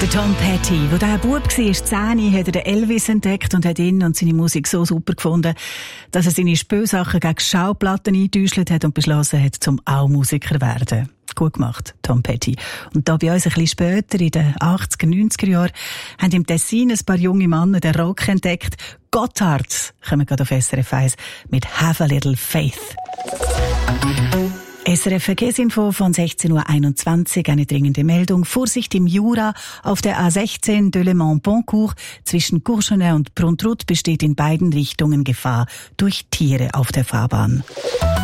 Der Tom Petty, der dieser Bub war, 10, hat er den Elvis entdeckt und hat ihn und seine Musik so super gefunden, dass er seine Spielsachen gegen Schallplatten eingetäuscht hat und beschlossen hat, zum auch Musiker zu werden. Gut gemacht, Tom Petty. Und da bei uns ein bisschen später, in den 80er, 90er Jahren, haben im Tessin ein paar junge Männer den Rock entdeckt. Gotthard kommen gerade auf SRF 1 mit Have a Little Faith. SRF Verkehrsinfo von 16.21 Uhr, eine dringende Meldung. Vorsicht im Jura auf der A16 Delemont-Boncourt zwischen Courchenet und Pruntrut besteht in beiden Richtungen Gefahr durch Tiere auf der Fahrbahn.